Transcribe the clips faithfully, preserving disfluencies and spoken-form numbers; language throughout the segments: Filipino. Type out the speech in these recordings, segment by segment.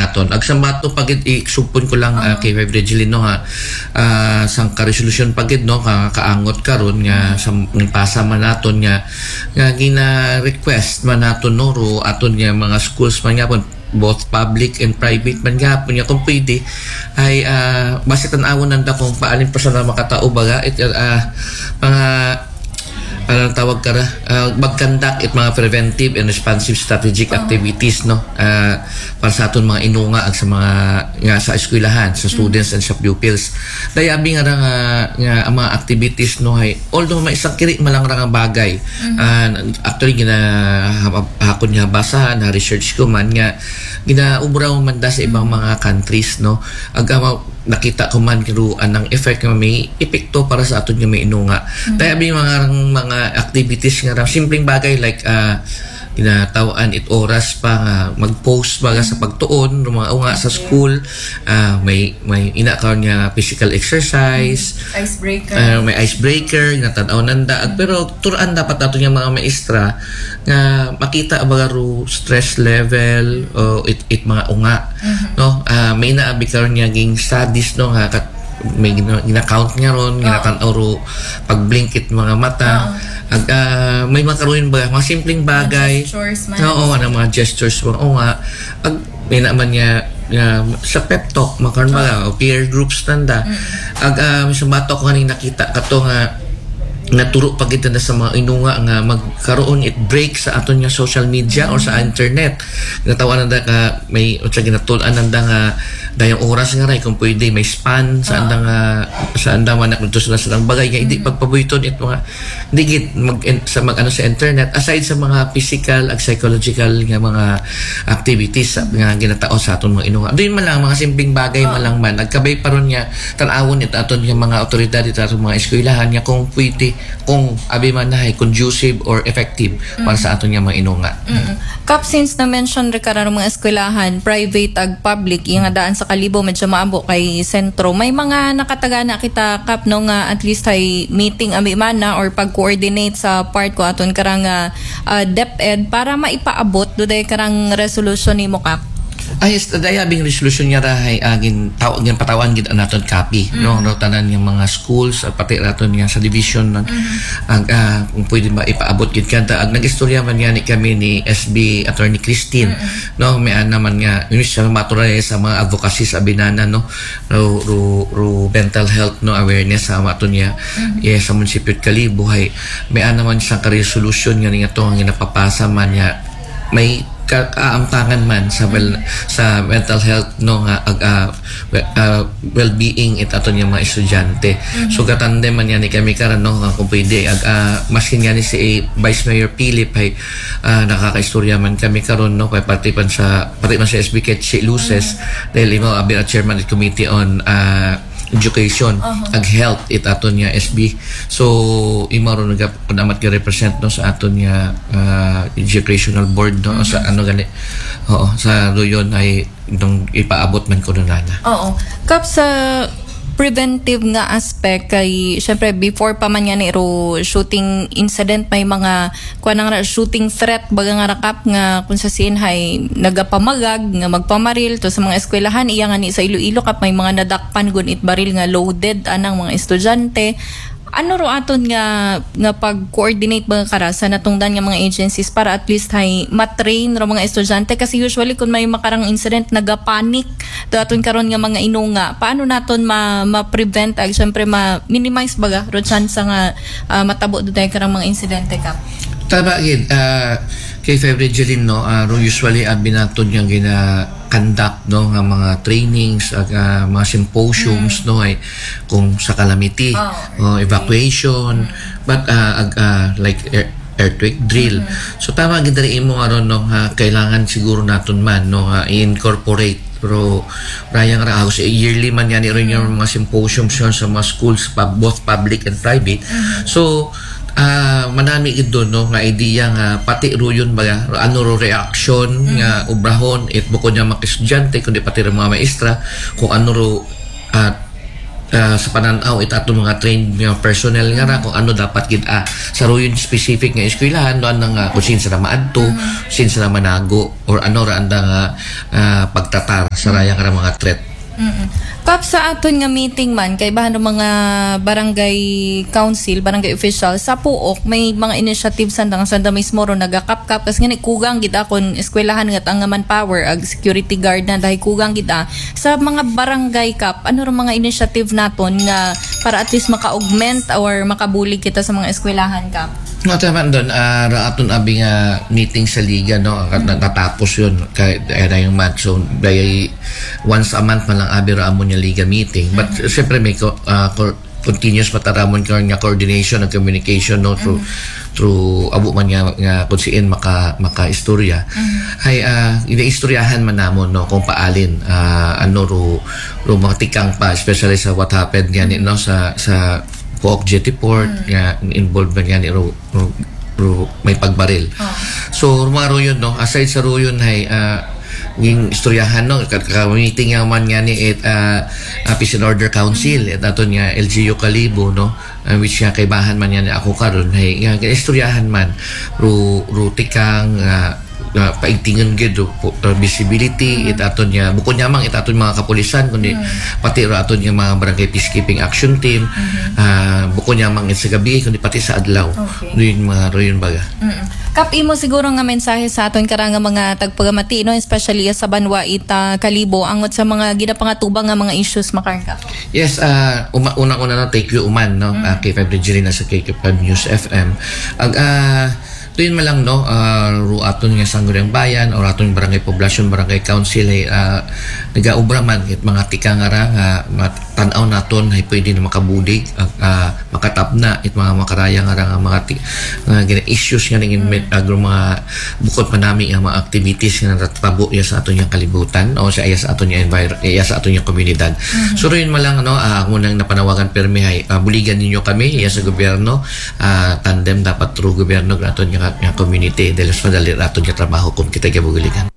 naton. Ag sa mato pagid iksupon ko lang uh, kay Vice Regilin no ha. Uh, sang ka-resolution pagid no ka kaangot karon nga sa pasa man naton nga nga gina-request man naton no ro aton nga mga schools man nga both public and private man gapon niya kung pwede ay uh, basta tan-awon nanda kung paalin pa sa makatao baga it uh, mga anong tawag ka na uh, mag-conduct it mga preventive and responsive strategic activities no uh, para sa aton mga inunga ag sa mga nga sa eskwelahan sa students and sa pupils dayabi nga nga, nga ang mga activities no hay although may isang kiri malang ra nga bagay uh, actually gina hakon nga basahan na research ko man nga ginaubraw man da sa ibang mga countries no ag uh, nakita ko man kiruan ng effect nga may epekto para sa aton nga may inunga dayabi mga mga activities nga simpleng bagay like uh, ginatawaan it oras pa nga mag-post baga sa pagtuon ng mga unga sa school uh, may may inakaw niya physical exercise icebreaker uh, may icebreaker nga tan-aw nanda pero turan dapat ato nga mga maestra nga makita baga ro stress level o it, it mga unga mm-hmm. no uh, may naabi karon niya ging studies no nga kat may gina-count niya ron, ginatan-aw ro pag-blink it mga mata. Ag, uh, may makaroon ba mga simpleng bagay. Mga gestures man. Oo, ano, mga gestures mga o nga. Ag, may naman niya uh, sa pep talk, makaroon ba, o peer groups tanda. Mm. Ag, uh, sa bato ko kanina nakita, kato nga, naturo pagit na sa mga inunga nga magkaroon it break sa aton nga social media mm-hmm. or sa internet natawanan da ka may utsa ginatulan nanda nga dayang oras nga ray kung pwede may span sa anda nga sa anda man nakudto sila sa bagay nga hindi mm-hmm. pagpabuhiton it mga digit mag sa mag ano sa internet aside sa mga physical ag psychological nga mga activities nga ginatao sa aton mga inunga doon man lang mga simpleng bagay oh. man lang man nagkabay paron nga tan-awon it aton nga mga otoridad it aton mga eskwelahan nga kung pwede kung abi man na conducive or effective mm-hmm. para sa aton nga mga inunga. Mm-hmm. Kap since na mention re karon mga eskwelahan private ag public yung nga daan sa Kalibo medyo maabo kay sentro may mga nakataga na kita kap no nga at least ay meeting abi man na or pag-coordinate sa part ko aton karang uh, DepEd para maipaabot duday karang resolution nimo kap. Ay, dayabing resolution niya rahay agin tawag yan patawan gid naton copy mm-hmm. no ro tanan yung mga schools at pati naton nga sa division ng mm-hmm. ang uh, kung pwede ba ipaabot gid kanta ag nagistorya man yan kami ni S B Attorney Christine mm-hmm. no may naman nga yun siya maturay sa mga advocacy sa binana no ro, ro, ro mental health no awareness sa maton niya mm-hmm. yes sa munisipyo Kalibo hay may naman siyang ka-resolution nga nga to ang napapasa man niya may kaamtangan man sa well, sa mental health no nga uh, uh, well-being it aton yung mga estudyante mm-hmm. so katande man yan ni kami karon no kung pwede ag uh, maskin nga ni si Vice Mayor Philip ay uh, nakakaistorya man kami karon no kay pati man sa pati man sa S B Ketsi Luces mm-hmm. dahil imo abi chairman of the committee on uh, education uh-huh. ag health it aton niya S B so imaro nagapunamat ga represent no sa aton niya uh, educational board no uh-huh. sa ano gani oo sa doyon ay dong ipaabot man ko nana oo kap sa preventive nga aspect kay syempre before pa man yan iro shooting incident may mga kuan nga shooting threat baga nga rakap nga kung sa sin hay nagapamagag nga magpamaril to sa mga eskwelahan iya nga ni sa Iloilo kap may mga nadakpan gun it baril nga loaded anang mga estudyante ano ro aton nga nga pag-coordinate ba kara sa natungdan nga mga agencies para at least hay matrain ro mga estudyante kasi usually kung may makarang incident nagapanic to aton karon nga mga inunga paano naton ma ma-prevent ag syempre ma-minimize baga ro chance nga uh, matabo dutay karang mga insidente kap tama gid uh, kay February Jelin no uh, usually abi naton yang gina conduct no nga mga trainings ag uh, mga symposiums mm. no ay kung sa calamity oh, uh, evacuation mm. but uh, ag uh, like air, earthquake drill mm-hmm. so tama gid diri imo aron no uh, kailangan siguro naton man no uh, incorporate pero rayang ra house yearly man yan iron yung mga symposiums yun sa mga schools both public and private mm-hmm. so uh, manami gid do no nga idea nga pati ro yun ba ano ro reaction mm-hmm. nga obrahon it bukod nga mga estudyante kundi pati ro mga maestra kung ano ro uh, uh, sa pananaw it ato mga trained mga personnel nga ra kung ano dapat gid ah sa ro yun specific nga eskwelahan no anang uh, kung sin sila maadto mm-hmm. sin sila manago or ano ra anda nga uh, pagtatar sa saraya ka mga threat. Mm-mm. Kap, sa aton nga meeting man kay bahan ng mga barangay council, barangay official sa Puok, may mga initiative sanda nga sanda mismo ro nagakap-kap kasi nga kugang gid akon eskwelahan nga ang manpower ag security guard na dahil kugang gid sa mga barangay kap. Ano ro mga initiative naton nga para at least maka-augment or makabulig kita sa mga eskwelahan kap? No, tama doon. Uh, aton abi nga meeting sa liga, no? Mm-hmm. Natapos yun. Kaya na yung match. So, dahil once a month man lang abi ra amo niya liga meeting. But, mm-hmm. siyempre, may uh, continuous mataramon ka nga coordination and communication, no? Through, mm-hmm. through abo man nga, nga kung siin maka, maka-istorya. Mm-hmm. Ay, uh, ina-istoryahan man namon, no? Kung paalin, uh, ano, ro, ro mga tikang pa, especially sa what happened nga, no? Sa, sa Puok Jetty Port, mm. nga, involved man yan, ro, ro, ro, may pagbaril. Oh. So, mga ro yun, no? Aside sa ro yun, ay, uh, yung istoryahan, no? Meeting nga man nga ni it, uh, uh, Peace and Order Council, mm. at ato nga L G U Kalibo, no? Uh, which nga kaibahan man yan ako karon ay, nga, istoryahan man, ro, ro tikang, uh, Uh, paigtingan gid uh, visibility mm-hmm. it aton niya bukod nyamang it aton mga kapulisan kundi mm-hmm. pati ra aton nga mga barangay peacekeeping action team mm-hmm. uh, bukod nyamang it sa gabi kundi pati sa adlaw okay. Yun mga royon baga. Mm-hmm. Kap imo siguro nga mensahe sa aton karang mga tagpagamati, no, especially sa Banwa ita Kalibo angot sa mga ginapangatubang nga mga issues makarka. Yes, uh, uma, unang-una na take you uman, no, mm-hmm. uh, K five Regina sa K five News F M ag uh, tuyin man lang, no, uh, ru aton nga sangguniang bayan or aton barangay poblasyon, barangay council ay uh, nagaubra man it mga tika nga ra nga tan-aw naton ay pwede na makabulig uh, uh, makatapna it mga makaraya nga ra nga mga ti, uh, gina issues nga ning mm. agro mga bukod pa nami ang mga activities nga natabo ya sa aton yang kalibutan o sa iya sa aton yang environment iya sa aton yang komunidad. Mm-hmm. So rin man lang, no, uh, unang napanawagan permi ay uh, buligan ninyo kami iya sa gobyerno, uh, tandem dapat true gobyerno aton yang nga community dahil mas madali aton nga trabaho kung kita gabuguligan.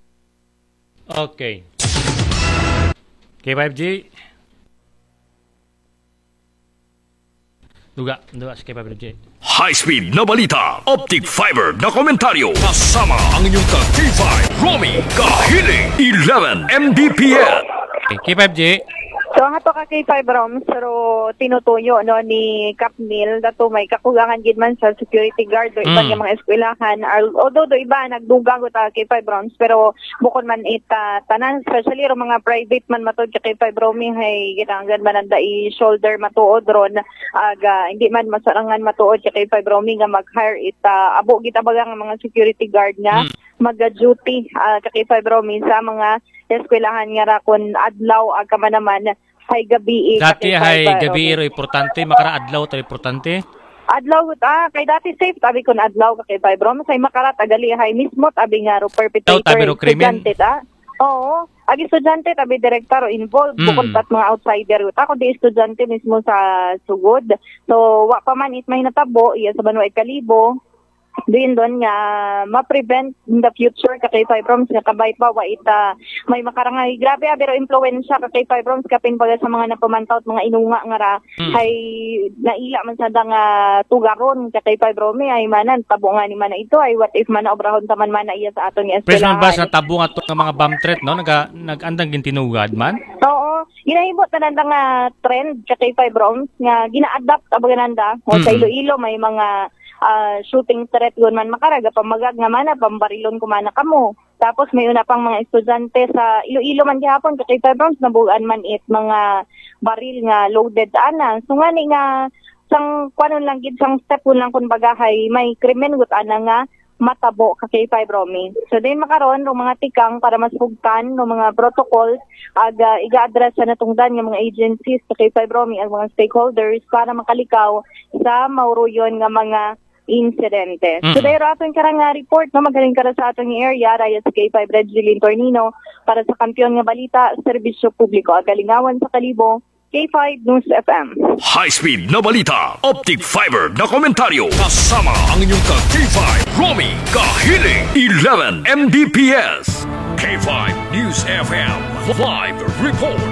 Okay. K five G. Duga, duga sa K five G. High-speed na balita, optic fiber na komentaryo, kasama ang inyong ka-K five, Romy Kahiling, eleven M B P N. K five G. So, hato ka K five Roms, pero tinutuyo, no, ni Capnil, dato may kakulangan gid man sa security guard, do iba mm. mga eskwelahan, although do iba, nagdugang ko ta K five Roms, pero bukod man ita, tanan, especially ro mga private man matod ka K five Romy, hay, ginanggan man anda i-shoulder matuod ron, aga, hindi man masarangan matuod ka K five Romy, nga mag-hire ita, abo kita bagang mga security guard nga, mm. mag-duty, uh, ka K five Romy, sa mga eskwelahan nga ra kun adlaw aga man naman hay gabi. Dati hay gabi ro importante, makara adlaw to importante. Adlaw ah kay dati safe tabi kun adlaw ka kay five Roms hay makara tagali hay mismo tabi nga ro perpetrator estudyante ta. Oo, agi estudyante tabi direktor involved mm. bukod pat mga outsider ta kundi estudyante mismo sa sugod. So wa pa man it may natabo iya sa Banwa Kalibo. Doon doon nga ma-prevent in the future ka K five Roms nga kabay pa wa ita may makarangay grabe pero influensya ka K five Roms kapin baga sa mga napamantaw mga inunga nga ra mm. hay naila man sa dang uh, tugaron ka K five Roms ay manan tabo nga ni man ito ay what if man obrahon taman man iya sa aton nga eskwelahan. Presman ba sa tabo nga to nga mga bomb threat, no, naga nagandang gintinugad man? Oo, ginahibot na nanda nga trend ka K five Roms nga gina-adapt abaga nanda o mm. sa Iloilo may mga Uh, shooting threat yun man makaraga pamagag nga mana pambarilon kumana kamo tapos may una pang mga estudyante sa Iloilo man gihapon ka K five Roms nabugan man it mga baril nga loaded ana so nga ni nga sang kuanon lang gid sang step lang kun bagahay may krimen gut ana nga matabo ka K five Romy. So din makaron ng mga tikang para masugtan ng mga protocols aga iga-address sa natungdan ng mga agencies sa K five Romy ang mga stakeholders para makalikaw sa mauruyon nga mga insidente. Mm-hmm. So, dahil aton karang nga report, no, magaling ka sa atong area, raya sa K five Regilin Tornino, para sa kampiyon nga balita, serbisyo publiko, agalingawan sa Kalibo, K five News F M. High-speed na balita, optic fiber na komentaryo, kasama ang inyong ka-K five, Romy Kahiling, eleven M B P S. K five News F M, live report.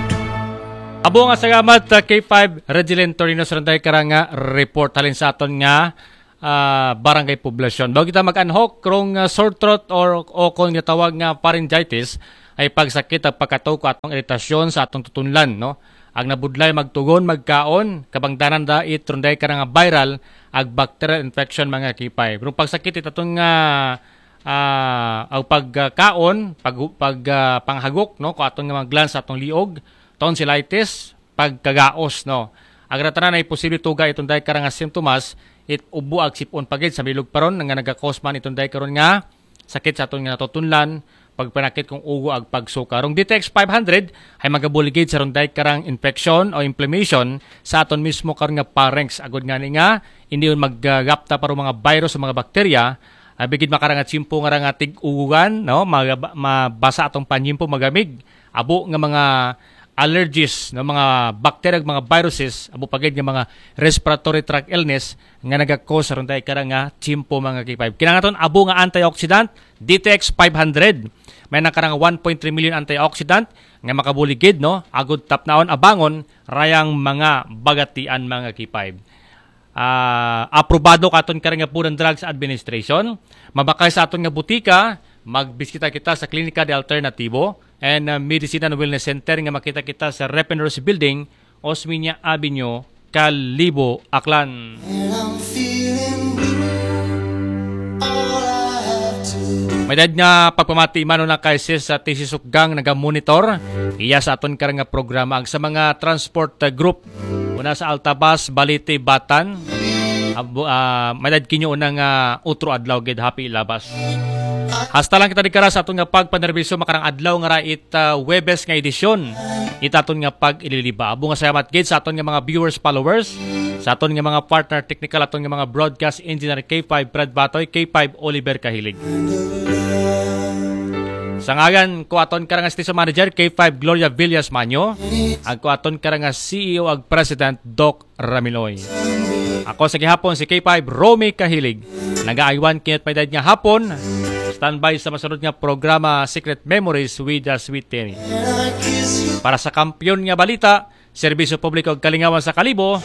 Abo nga salamat K five Regilin Tornino sa randay karang nga report halin sa aton nga Uh, barangay poblasyon. Bago kita mag-anhok krong uh, sore throat or o kung tawag nga pharyngitis ay pagsakit at pagkatuko atong iritasyon sa atong tutunlan, no? Ang nabudlay magtugon, magkaon, kabangdanan da itrunday ka nga viral, ag bacterial infection mga K five. Pero pagsakit itatong nga uh, ang pagkaon, pag, pag uh, panghagok, no? Kung atong nga mga glands sa atong liog, tonsillitis, pagkagaos, no? Agratanan ay posible tuga itong day karang nga simptomas, it ubo ag sipon pagid sa bilog paron nga nagakos man itong day karon nga sakit sa atong nga natutunlan, pagpanakit kung ugo ag pagsuka. Rong D T X five hundred ay magabuligid sa ronday karang infection o inflammation sa aton mismo karon nga pharynx agud nga ni nga hindi yun maggapta para mga virus o mga bakterya. Uh, bigid makarang at simpo nga nga tig-ugugan, no? Mag, mabasa atong panyimpo magamig, abo nga mga allergies ng mga bacteria, mga viruses, abo pagid nga mga respiratory tract illness nga nagakos sa ronday karang nga chimpo mga K five. Kinangaton abo nga antioxidant D T X five hundred. May nakarang one point three million antioxidant nga makabuligid, no? Agud tapnaon abangon rayang mga bagatian mga K five. Uh, aprobado katon karang nga Food and Drugs Administration. Mabakay sa aton nga butika, magbiskita kita sa Klinika de Alternativo and uh, Medicine and Wellness Center nga makita kita sa Repenros Building, Osmeña Avenue, Calibo, Aklan. May dad nga pagpamati mano na kay sis sa T C Sukgang naga-monitor iya sa aton karang nga programa ang sa mga transport uh, group una sa Altabas, Balite, Batan. Uh, uh, may dad kinyo unang uh, utro adlaw gid happy ilabas. Hasta lang kita dikara sa aton nga pagpanerbisyo makarang adlaw nga rait uh, Webes nga edisyon. Itaton nga pag ililiba. Abo nga salamat gid sa aton nga mga viewers, followers, sa aton nga mga partner technical, aton nga mga broadcast engineer K five Brad Batoy, K five Oliver Kahilig. Sa ngagan ko aton karang nga station manager K five Gloria Villas Manyo, ag ko aton karang nga C E O ag President Doc Ramiloy. Ako sa gihapon si K five Romy Kahilig. Nagaaywan kinat may dad nga hapon. Standby sa masunod nga programa Secret Memories with the Sweet Tenny. Para sa kampiyon nga balita, serbisyo publiko ug kalingawan sa Kalibo,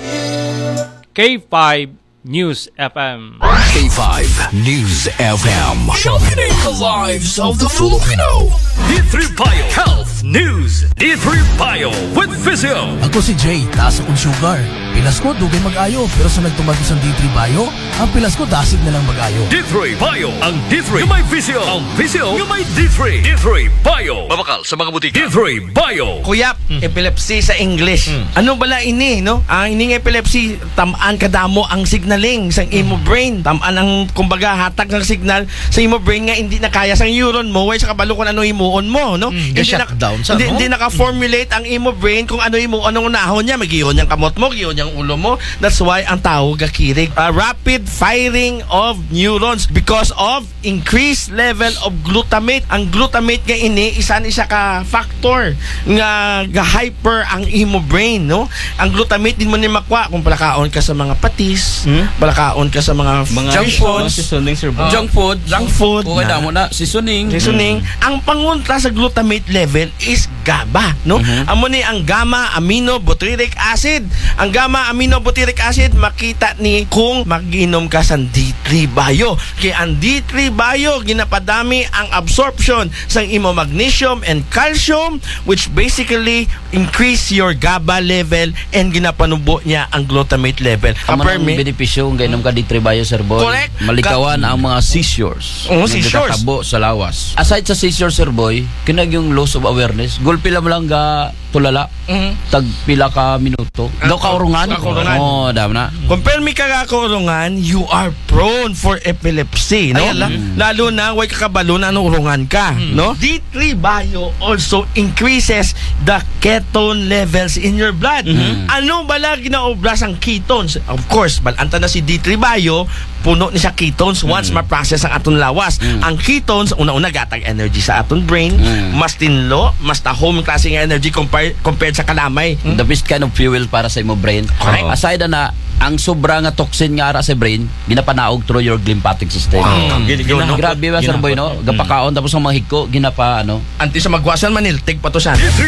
K five News F M. K five News F M. Sharpening the lives of the Filipino. D three Bio Health News. D three Bio with Physio. Ako si Jay, taas akong sugar. Pilas ko, dugay mag-ayo. Pero sa nagtumag isang D three Bio, ang pilas ko, dasig na lang mag-ayo. D three Bio. Ang D three yung may Physio. Ang Physio yung may D three. D three Bio. Mabakal sa mga butika. D three Bio. Kuyap, hmm. epilepsy sa English. Hmm. Ano bala ini, no? Ang ining epilepsy, tamaan kadamo ang signaling sa imo brain. Tamaan ang, kumbaga, hatag ng signal sa imo brain nga hindi na kaya sa neuron mo, way sa kabalo kung ano imuon mo, no? Hmm, hindi na, down, sa, hindi, no? hindi naka-formulate ang imo brain kung ano imo, anong unahon niya. Mag-iyon yung kamot mo, mag-iyon yung ulo mo. That's why ang tawag gakirig. Uh, rapid firing of neurons because of increased level of glutamate. Ang glutamate nga ini, isa ni siya ka factor nga ga-hyper ang imo brain, no? Ang glutamate din mo ni makwa kung palakaon ka sa mga patis, hmm? palakaon ka sa mga, mga junk food, uh, junk food, junk food. Okay na mo na seasoning. Seasoning. Hmm. Ang pangunta sa glutamate level is GABA, no? Uh-huh. Amo ni ang gamma aminobutyric acid. Ang gamma aminobutyric acid makita ni kung mag-inom ka sa D three Bio. Kaya ang D three Bio ginapadami ang absorption sa imo magnesium and calcium, which basically increase your GABA level and ginapanubo niya ang glutamate level. Ang mga benepisyo ng gainom ka D three Bio, Sir Boy. Correct. Malikawan ang mga seizures. Oo, seizures. Nagkakabo sa lawas. Aside sa seizures, Sir Boy, kinag yung loss of awareness. Gulpila mo lang ga tulala. Mm-hmm. Tag pila ka minuto. Uh, Daw kaurungan. Kaurungan. Oh, dam na. Kung permi ka kaurungan, you are prone for epilepsy, no? Mm-hmm. Lalo na way kakabalo na urungan ka, mm-hmm. no? D three Bio also increases the ketone levels in your blood. Mm-hmm. Ano bala ginaobras ang ketones? Of course, balanta na si D three Bio, puno ni siya ketones once mm-hmm. ma-process ang aton lawas. Mm-hmm. Ang ketones, una-una gatag energy sa aton brain, mm-hmm. mas tinlo, mas tahom klase ng energy compared compared sa kalamay. Mm-hmm. The best kind of fuel para sa imo brain. Correct. Aside na ang sobra nga toxin nga ara sa brain ginapanaog through your lymphatic system. Wow. Mm. Gina, Grabe ba, Sir Boy, no? Gapakaon tapos ang mga higko ginapa ano. Anti sa magwasan manil, tig pa to siya.